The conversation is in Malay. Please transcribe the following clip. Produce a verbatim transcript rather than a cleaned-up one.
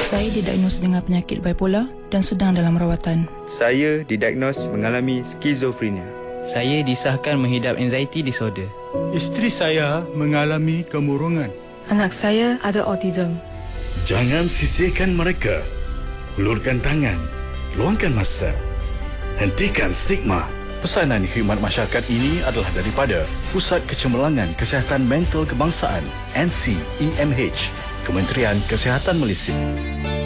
Saya didiagnos dengan penyakit bipolar dan sedang dalam rawatan. Saya didiagnos mengalami skizofrenia. Saya disahkan mengidap anxiety disorder. Isteri saya mengalami kemurungan. Anak saya ada autism. Jangan sisihkan mereka. Hulurkan tangan. Luangkan masa. Hentikan stigma. Pesanan khidmat masyarakat ini adalah daripada Pusat Kecemerlangan Kesihatan Mental Kebangsaan N C E M H, Kementerian Kesihatan Malaysia.